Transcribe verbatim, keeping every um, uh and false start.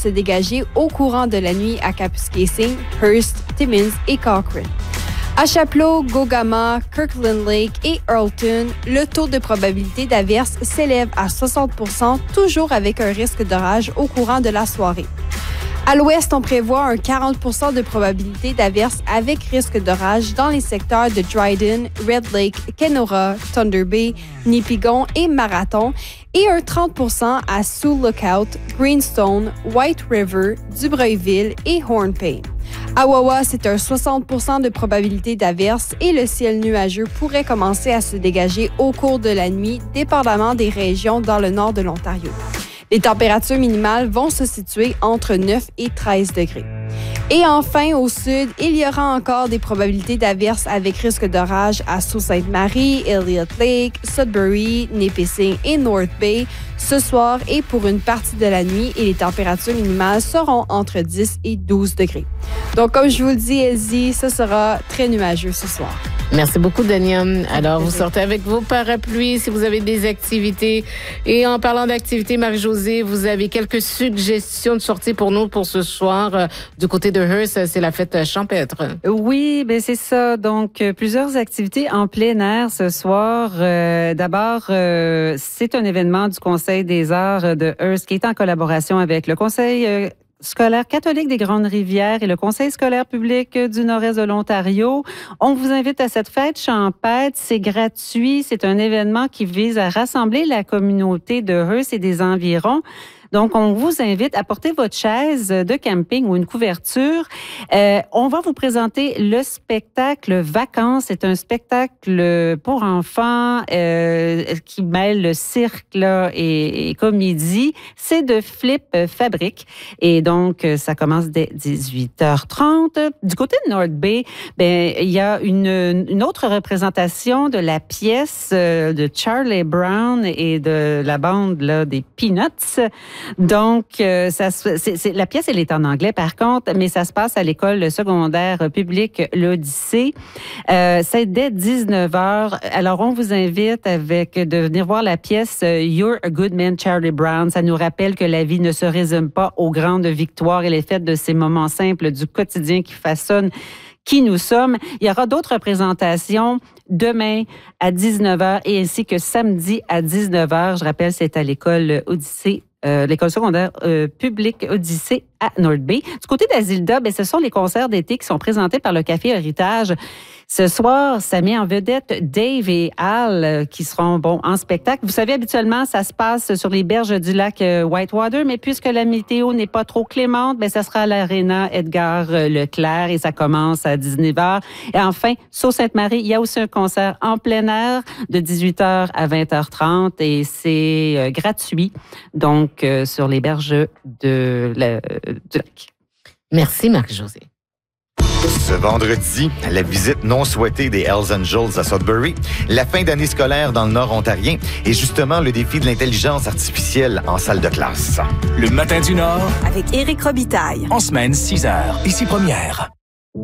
se dégager au courant de la nuit à Kapuskasing, Hearst, Timmins et Cochrane. À Chapleau, Gogama, Kirkland Lake et Earlton, le taux de probabilité d'averse s'élève à soixante pour cent, toujours avec un risque d'orage au courant de la soirée. À l'ouest, on prévoit un quarante pour cent de probabilité d'averse avec risque d'orage dans les secteurs de Dryden, Red Lake, Kenora, Thunder Bay, Nipigon et Marathon et un trente pour cent à Sioux Lookout, Greenstone, White River, Dubreuilville et Hornpayne. À Wawa, c'est un soixante pour cent de probabilité d'averse et le ciel nuageux pourrait commencer à se dégager au cours de la nuit, dépendamment des régions dans le nord de l'Ontario. Les températures minimales vont se situer entre neuf et treize degrés. Et enfin, au sud, il y aura encore des probabilités d'averse avec risque d'orage à Sault-Sainte-Marie, Elliott Lake, Sudbury, Nipissing et North Bay ce soir et pour une partie de la nuit et les températures minimales seront entre dix et douze degrés. Donc, comme je vous le dis, Elsie, ce sera très nuageux ce soir. Merci beaucoup, Dania. Alors, vous sortez avec vos parapluies si vous avez des activités. Et en parlant d'activités, Marie-Josée, vous avez quelques suggestions de sortie pour nous pour ce soir. Euh, du côté de Hearst, c'est la fête champêtre. Oui, ben c'est ça. Donc, euh, plusieurs activités en plein air ce soir. Euh, d'abord, euh, c'est un événement du Conseil des arts de Hearst qui est en collaboration avec le Conseil euh, scolaire catholique des Grandes-Rivières et le Conseil scolaire public du nord-est de l'Ontario. On vous invite à cette fête champêtre. C'est gratuit. C'est un événement qui vise à rassembler la communauté de Hearst et des environs. Donc, on vous invite à porter votre chaise de camping ou une couverture. Euh, on va vous présenter le spectacle Vacances. C'est un spectacle pour enfants euh, qui mêle le cirque là, et, et comédie. C'est de Flip Fabric. Et donc, ça commence dès dix-huit heures trente. Du côté de North Bay, ben, il y a une, une autre représentation de la pièce de Charlie Brown et de la bande là, des Peanuts. Donc, euh, ça, c'est, c'est, la pièce, elle est en anglais, par contre, mais ça se passe à l'école secondaire publique L'Odyssée. Euh, c'est dès dix-neuf heures. Alors, on vous invite avec de venir voir la pièce You're a Good Man, Charlie Brown. Ça nous rappelle que la vie ne se résume pas aux grandes victoires et les fêtes de ces moments simples du quotidien qui façonnent qui nous sommes. Il y aura d'autres représentations demain à dix-neuf heures et ainsi que samedi à dix-neuf heures. Je rappelle, c'est à l'école Odyssée. Euh, l'école secondaire euh, publique Odyssée à North Bay. Du côté d'Azilda, ben, ce sont les concerts d'été qui sont présentés par le Café Héritage. Ce soir, ça met en vedette Dave et Al euh, qui seront bon en spectacle. Vous savez, habituellement, ça se passe sur les berges du lac euh, Whitewater, mais puisque la météo n'est pas trop clémente, ben, ça sera à l'Arena Edgar euh, Leclerc et ça commence à dix-neuf heures. Et enfin, Sault-Sainte-Marie, il y a aussi un concert en plein air de dix-huit heures à vingt heures trente et c'est euh, gratuit. Donc, euh, sur les berges de la, du lac. Merci, Marc-Josée. Ce vendredi, la visite non souhaitée des Hells Angels à Sudbury, la fin d'année scolaire dans le Nord ontarien et justement le défi de l'intelligence artificielle en salle de classe. Le matin du Nord avec Éric Robitaille. En semaine, six heures, ici Première.